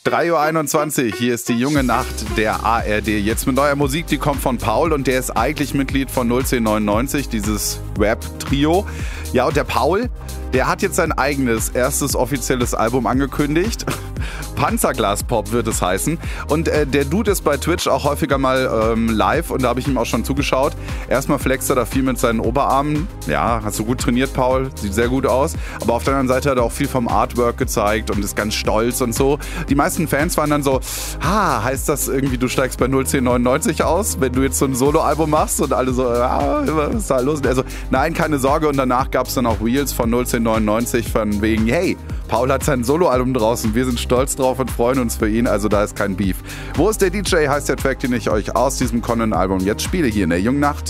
3:21 Uhr, hier ist die junge Nacht der ARD. Jetzt mit neuer Musik, die kommt von Paul und der ist eigentlich Mitglied von 01099, dieses Rap-Trio. Ja, und der Paul, der hat jetzt sein eigenes, erstes offizielles Album angekündigt. Panzerglas-Pop wird es heißen. Und der Dude ist bei Twitch auch häufiger mal live und da habe ich ihm auch schon zugeschaut. Erstmal flext er da viel mit seinen Oberarmen. Ja, hast du gut trainiert, Paul. Sieht sehr gut aus. Aber auf der anderen Seite hat er auch viel vom Artwork gezeigt und ist ganz stolz und so. Die meisten Fans waren dann so, heißt das irgendwie, du steigst bei 01099 aus, wenn du jetzt so ein Soloalbum machst? Und alle so, was ist da los? Also, nein, keine Sorge. Und danach gab es dann auch Reels von 01099 von wegen, hey, Paul hat sein Soloalbum draußen, wir sind stolz drauf und freuen uns für ihn, also da ist kein Beef. Wo ist der DJ, heißt der Track, den ich euch aus diesem Conan-Album jetzt spiele, hier in der jungen Nacht.